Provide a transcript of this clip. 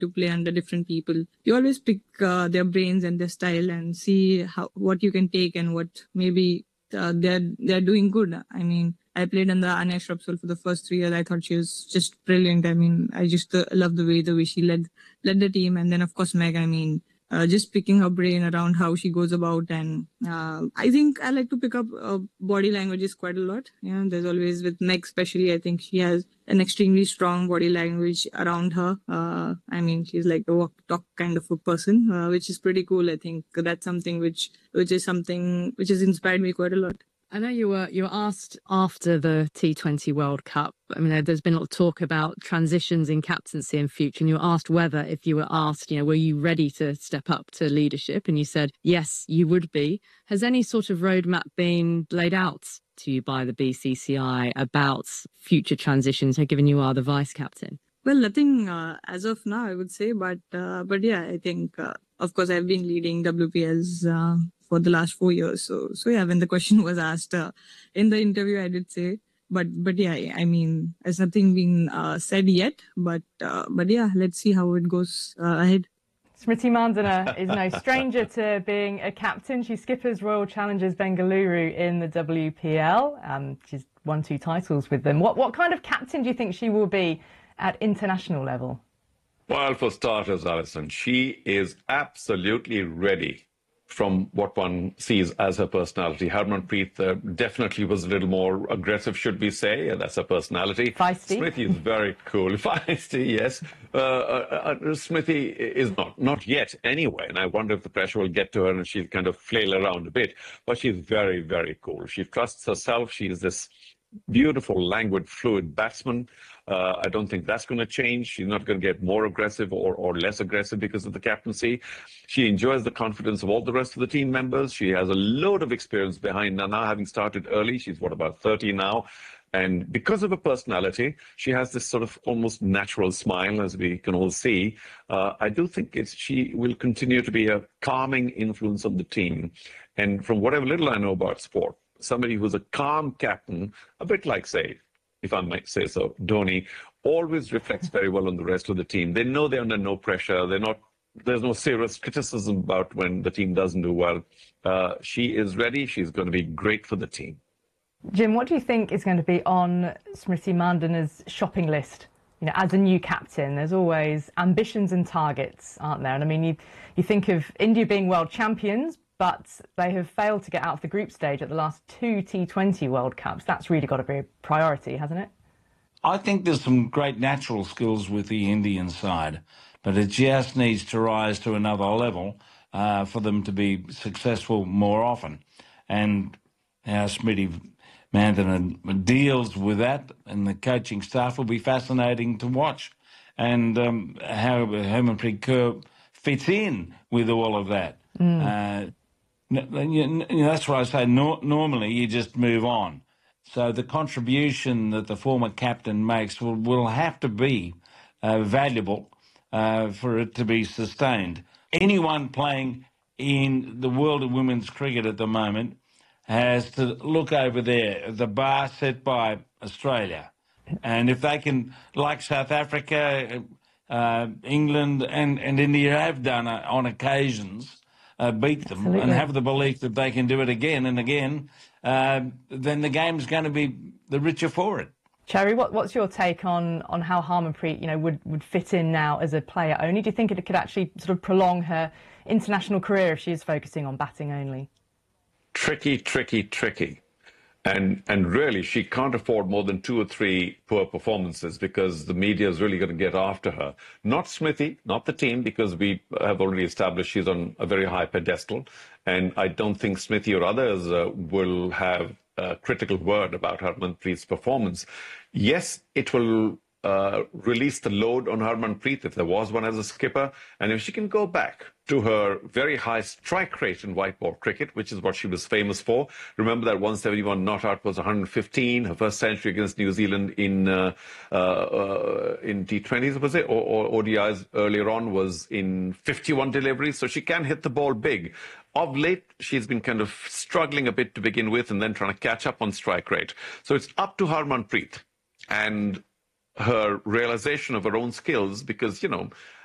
to play under different people. You always pick their brains and their style and see what you can take and what maybe they're doing good. I mean, I played under Anya Shrubsole for the first 3 years. I thought she was just brilliant. I mean, I just love the way she led the team. And then, of course, Meg, I mean, just picking her brain around how she goes about. And I think I like to pick up body languages quite a lot. Yeah, there's always with Meg, especially, I think she has an extremely strong body language around her. I mean, she's like a walk talk kind of a person, which is pretty cool. I think that's something which has inspired me quite a lot. I know you were asked after the T20 World Cup. I mean, there's been a lot of talk about transitions in captaincy and future, and you were asked whether, if you were asked, were you ready to step up to leadership? And you said, yes, you would be. Has any sort of roadmap been laid out to you by the BCCI about future transitions, given you are the vice captain? Well, nothing as of now, I would say. But yeah, I think, of course, I've been leading WPLs for the last 4 years. So yeah, when the question was asked in the interview, I did say, but yeah, I mean, there's nothing been said yet. But yeah, let's see how it goes ahead. Smriti Mandhana is no stranger to being a captain. She skippers Royal Challengers Bengaluru in the WPL. She's won 2 titles with them. What kind of captain do you think she will be at international level? Well, for starters, Alison, she is absolutely ready from what one sees as her personality. Harmanpreet definitely was a little more aggressive, should we say. That's her personality. Feisty. Smriti is very cool. Feisty, yes. Smriti is not yet anyway, and I wonder if the pressure will get to her and she'll kind of flail around a bit. But she's very, very cool. She trusts herself. She is this beautiful, languid, fluid batsman. I don't think that's going to change. She's not going to get more aggressive or less aggressive because of the captaincy. She enjoys the confidence of all the rest of the team members. She has a load of experience behind her now, having started early. She's, about 30 now? And because of her personality, she has this sort of almost natural smile, as we can all see. I do think she will continue to be a calming influence on the team. And from whatever little I know about sport, somebody who's a calm captain, a bit like, say, if I might say so, Dhoni, always reflects very well on the rest of the team. They know they're under no pressure. There's no serious criticism about when the team doesn't do well. She is ready. She's going to be great for the team. Jim, what do you think is going to be on Smriti Mandhana's shopping list? As a new captain, there's always ambitions and targets, aren't there? And I mean, you think of India being world champions, but they have failed to get out of the group stage at the last 2 T20 World Cups. That's really got to be a priority, hasn't it? I think there's some great natural skills with the Indian side, but it just needs to rise to another level for them to be successful more often. And how Smriti Mandhana deals with that, and the coaching staff will be fascinating to watch. And how Harmanpreet Kaur fits in with all of that. That's why I say normally you just move on. So the contribution that the former captain makes will have to be valuable for it to be sustained. Anyone playing in the world of women's cricket at the moment has to look over there, the bar set by Australia. And if they can, like South Africa, England and India have done on occasions, beat them. Absolutely. And have the belief that they can do it again and again, then the game's going to be the richer for it. Cherry, what's your take on how Harmanpreet, would fit in now as a player only? Do you think it could actually sort of prolong her international career if she is focusing on batting only? Tricky. And really, she can't afford more than 2 or 3 poor performances because the media is really going to get after her. Not Smriti, not the team, because we have already established she's on a very high pedestal. And I don't think Smriti or others will have a critical word about Harmanpreet's performance. Yes, it will release the load on Harmanpreet if there was one as a skipper. And if she can go back to her very high strike rate in white ball cricket, which is what she was famous for. Remember that 171 not out was 115. Her first century against New Zealand in T20s, was it? Or ODIs earlier on was in 51 deliveries. So she can hit the ball big. Of late, she's been kind of struggling a bit to begin with and then trying to catch up on strike rate. So it's up to Harmanpreet and her realization of her own skills because,